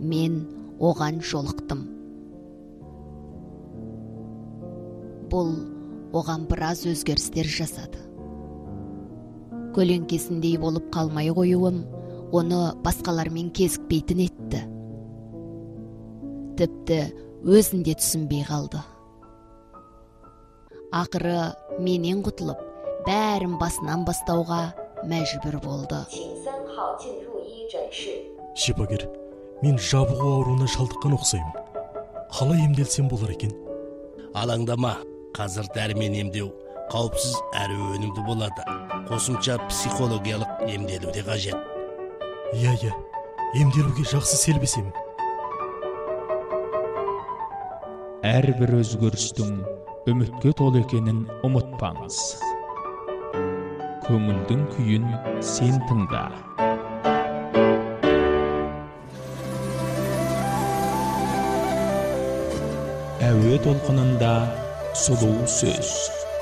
мен оған жолықтым. Бұл оған біраз өзгерістер жасады. Көлеңкесіндей болып қалмай қоюым оны басқалармен кезікпейтін етті. Тіпті өзінде түсінбей қалды. Ақыры менен құтылып, бәрін басынан бастауға мәжбүр болды. Шипагер, мен жабығу ауруына шалдыққан ұқсаймын. Қалай емделсем болар екен? Алаңдама, қазір дәрімен емдеу қауіпсіз әрі өнімді болады. Қосымша психологиялық емделу де қажет. Иә, емделуге жақсы селбесемін. Әрбір өзгерістің үмітке толы екенін ұмытпаңыз. Көңілдің күйін сен тыңда. Әуе толқынында сұлу сөз.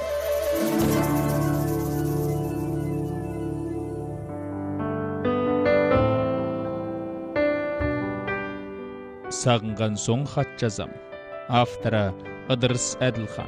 Сағынған соң хат жазам. Авторы Ыдырыс Әділхан.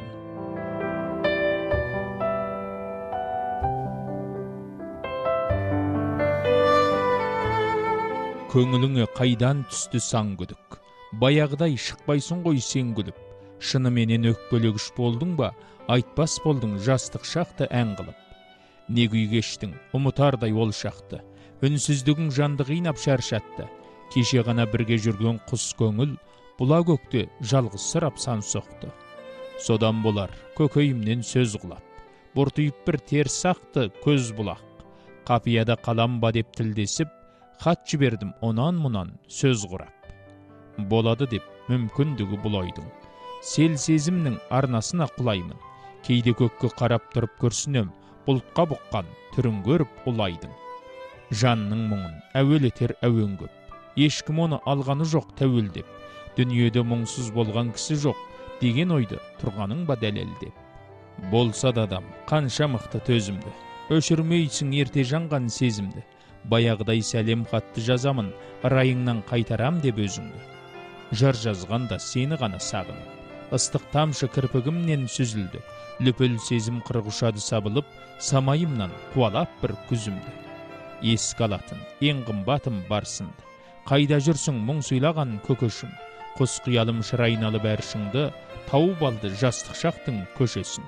Көңіліңе қайдан түсті сан күдік. Баяғыдай шықпайсың ғой сен күліп. Шыныменен өкпелегіш болдың ба, айтпас болдың жастық шақты ән қылып. Не күй кештің, ұмытардай ол шақты. Үнсіздігің жанды қинап шаршатты. Кеше ғана бірге жүрген құс көңіл, бұла көкте жалғыз сырап сан соқты. Содан болар көкейімнен сөз құлап. Бұртиып бір теріс ақты көз бұлақ. Қапияда қалам ба деп тілдесіп, хат жібердім онан-мұнан сөз құрап. Болады деп мүмкіндігі бұлайдың. Сел сезімнің арнасына құлаймын. Кейде көкке қарап тұрып көрсінем, бұлтқа бұққан түрін көріп ұлайдың. Жанның мұңын әуелетер әуен көп. Ешкім оны алғаны жоқ тәуелдеп. Дүниеде мұңсыз болған кісі жоқ деген ойды тұрғаның ба дәлелдеп. Болса да адам қанша мықты төзімді. Өшірмейсің ерте жанған сезімді. Баяғыдай сәлем хатты жазамын, райыңнан қайтарам деп өзіңді. Жар жазғанда сені ғана сағынып. Ыстық тамшы кірпігімнен сүзілді. Лүпіл сезім қырғышады сабылып, самайымнан қуалап бір күзімді. Ескі алатын, ең қымбатым барсынды. Қайда жүрсің мұң сұйлаған көкөшім. Құс қиялым шырайналы бәршіңді, тауып алды жастық шақтың көшесін.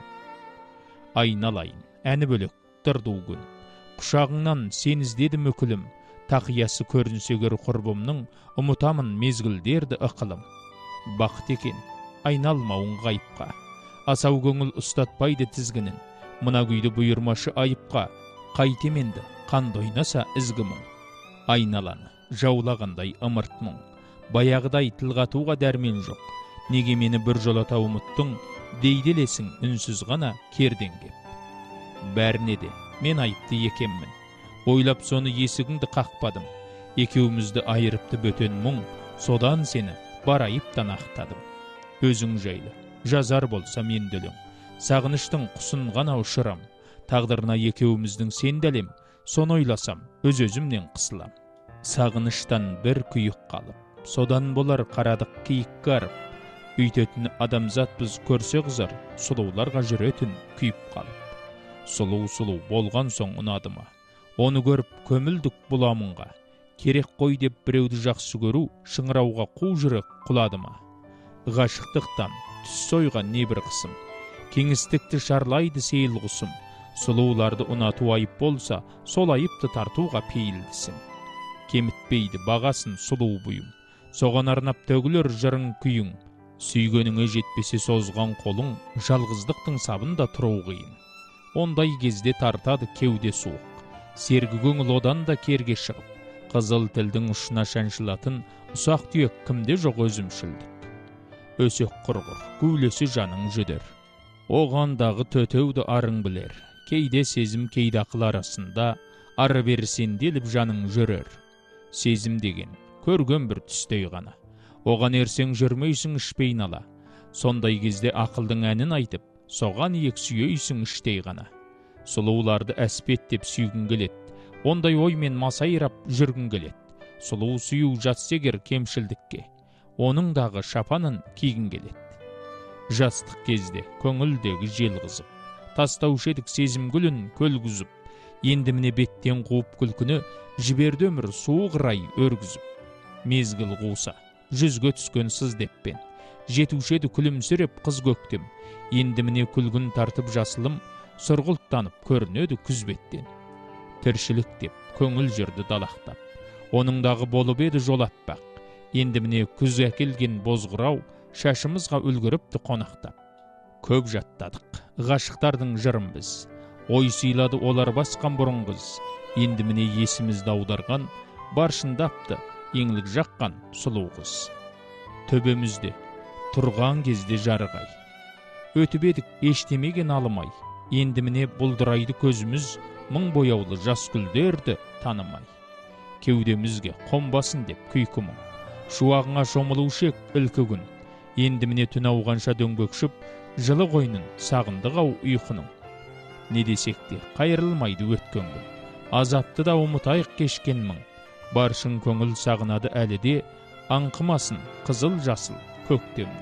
Айналайын, әні бөлек, дырду күн. Құшағыңнан сен іздедім өкілім. Тақиясы көрінсегер құрбымның, ұмытамын мезгілдерді ықылым. Бақыт екен, айналмауың ғайыпқа. Асау көңіл ұстатпайды тізгінін. Мына күйді бұйырмашы айыпқа. Қайтеменді, қанды ойнаса ізгімің. Айналаны жаулағандай ымырт мұң. Баяғыдай тілғатуға дәрмен жоқ. Неге мені бір жолата ұмыттың, дейделесің үнсіз ғана керден кеп. Бәріне де мен айыпты екенмін. Ойлап соны есігіңді қақпадым. Екеумізді айырыпты бөтен мұң, содан сені бар айыптан ақтадым. Өзің жайлы жазар болсам енділің. Сағыныштың құсын ғана ұшырам. Тағдырына екеуміздің сенделем, соны ойласам өз-өзімнен қысылам. Сағыныштан бір күйік қалып, содан болар қарадық киік қарып. Үйтетін адамзатпыз көрсе қызар, сұлуларға жүретін күйіп қалып. Сұлу болған соң ұнадыма. Оны көріп көмілдік бұламынға. Керек қой деп біреуді жақсы көру, шыңырауға қу жүрек құладыма. Ғашықтықтан түс сойған небір қысым. Кеңістікті шарлайды сейіл құсым. Сұлуларды ұнату айып болса, сол айыпты тартуға пейілдісің. Кемітпейді бағасын сұлу бұйым. Соған арнап төгілер жырың күйің. Сүйгеніңе жетпесе созған қолың, жалғыздықтың сабында тұру қиын. Ондай кезде тартады кеуде суық. Сергі көңіл одан да керге шығып. Қызыл тілдің ұшына шаншылатын ұсақ түйек кімде жоқ өзімшілдік. Өсек құрғыр, гүлесі жаның жүдер. Оғандағы төтеуді арың білер. Кейде сезім, кейде ақыл арасында ары бері сенделіп жаның жүрер. Сезім деген көрген бір түстей ғана. Оған ерсең жүрмейсің ішпей нала. Сондай кезде ақылдың әнін айтып, соған иек сүйейсің іштей ғана. Сұлуларды әспеттеп сүйгін келет. Ондай оймен масайрап жүргін келет. сұлу сүйүү жатсегер кемшілдікке, оның дағы шапанын кигін келет. Жастық кезде көңілдегі жел қызып, тастаушы едік сезім гүлін көлгізіп, енді міне беттен қуып күлкіні, жіберді өмір суық рай өргізіп. Мезгіл қуса, жүзге түскен сыз деппен, жетуші еді күлімсіреп қыз көктем, енді міне күлгін тартып жасылым, сұрғылттанып көрінеді күзбеттен. Тіршілік деп көңіл жүрді далақтап, оныңдағы болып еді жол аппақ, енді міне күз әкелген бозғырау, шашымызға үлгіріпті қонақтап. Көп жаттадық, ғашықтардың жырын біз, ой сыйлады олар басқан бұрын қыз, енді міне есімізді аударған, баршындапты еңлік жаққан сұлу қыз. Төбемізде тұрған кезде жарығай, өтіп едік ештемеген алымай, енді міне бұлдырайды көзіміз, мың бояулы жас гүлдерді танымай. Кеудемізге қонбасын деп күйкі мұң, шуағыңа шомылушы ек ілкі күн, енді міне түн ауғанша дөңбекшіп, жылы қойнын сағындық-ау ұйқының. Не десек те қайырылмайды өткен күн, азапты да ұмытайық кешкен мың, баршын көңіл сағынады әлі де, аңқымасын қызыл жасыл көктем.